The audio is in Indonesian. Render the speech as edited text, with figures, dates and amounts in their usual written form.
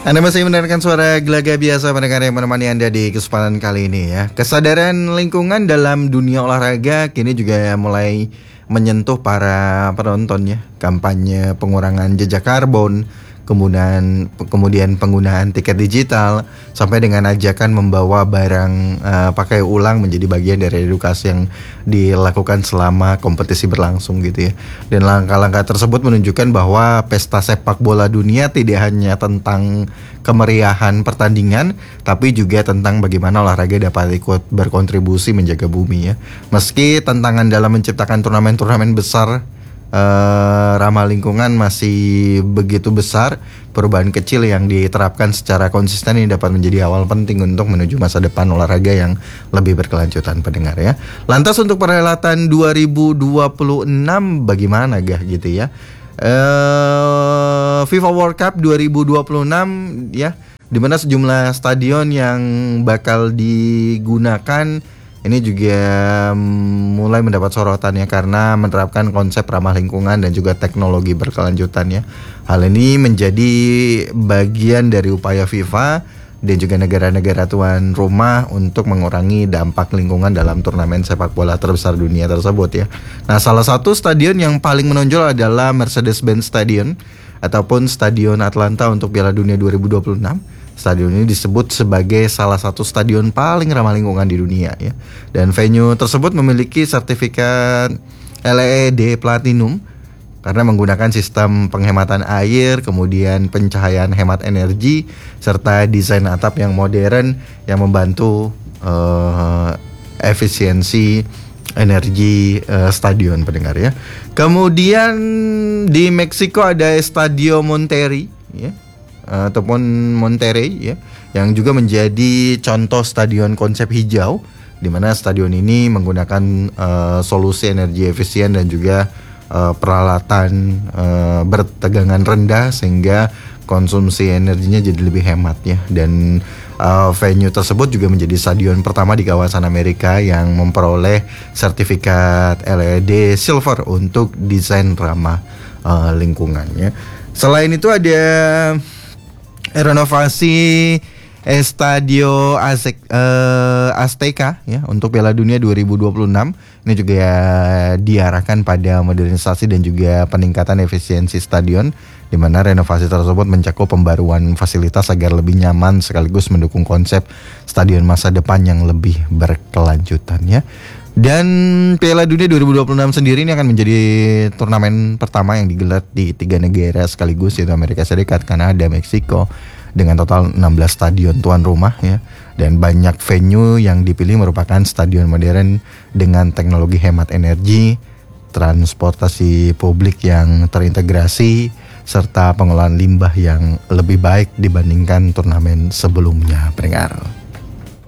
Anda masih mendengarkan suara Gelaga Biasa pendengar yang menemani Anda di kesempatan kali ini ya. Kesadaran lingkungan dalam dunia olahraga kini juga mulai menyentuh para penonton ya. Kampanye pengurangan jejak karbon, kemudian penggunaan tiket digital, sampai dengan ajakan membawa barang pakai ulang menjadi bagian dari edukasi yang dilakukan selama kompetisi berlangsung gitu ya. Dan langkah-langkah tersebut menunjukkan bahwa pesta sepak bola dunia tidak hanya tentang kemeriahan pertandingan, tapi juga tentang bagaimana olahraga dapat ikut berkontribusi menjaga bumi ya. Meski tantangan dalam menciptakan turnamen-turnamen besar ramah lingkungan masih begitu besar, perubahan kecil yang diterapkan secara konsisten ini dapat menjadi awal penting untuk menuju masa depan olahraga yang lebih berkelanjutan pendengar ya. Lantas untuk perhelatan 2026 bagaimana gah gitu ya? FIFA World Cup 2026 ya, di mana sejumlah stadion yang bakal digunakan ini juga mulai mendapat sorotannya karena menerapkan konsep ramah lingkungan dan juga teknologi berkelanjutan ya. Hal ini menjadi bagian dari upaya FIFA dan juga negara-negara tuan rumah untuk mengurangi dampak lingkungan dalam turnamen sepak bola terbesar dunia tersebut ya. Nah, salah satu stadion yang paling menonjol adalah Mercedes-Benz Stadium ataupun Stadion Atlanta untuk Piala Dunia 2026. Stadion ini disebut sebagai salah satu stadion paling ramah lingkungan di dunia ya. Dan venue tersebut memiliki sertifikat LEED Platinum karena menggunakan sistem penghematan air, kemudian pencahayaan hemat energi, serta desain atap yang modern yang membantu efisiensi energi stadion pendengar ya. Kemudian di Meksiko ada Estadio Monterrey ya, ataupun Monterrey ya, yang juga menjadi contoh stadion konsep hijau, di mana stadion ini menggunakan solusi energi efisien dan juga peralatan bertegangan rendah sehingga konsumsi energinya jadi lebih hemat ya. Dan venue tersebut juga menjadi stadion pertama di kawasan Amerika yang memperoleh sertifikat LED Silver untuk desain ramah lingkungannya. Selain itu ada renovasi Estadio Azteca ya untuk Piala Dunia 2026. Ini juga ya, diarahkan pada modernisasi dan juga peningkatan efisiensi stadion, di mana renovasi tersebut mencakup pembaruan fasilitas agar lebih nyaman sekaligus mendukung konsep stadion masa depan yang lebih berkelanjutan ya. Dan Piala Dunia 2026 sendiri ini akan menjadi turnamen pertama yang digelar di 3 negara sekaligus, yaitu Amerika Serikat, Kanada, Meksiko, dengan total 16 stadion tuan rumah ya. Dan banyak venue yang dipilih merupakan stadion modern dengan teknologi hemat energi, transportasi publik yang terintegrasi, serta pengolahan limbah yang lebih baik dibandingkan turnamen sebelumnya pendengar.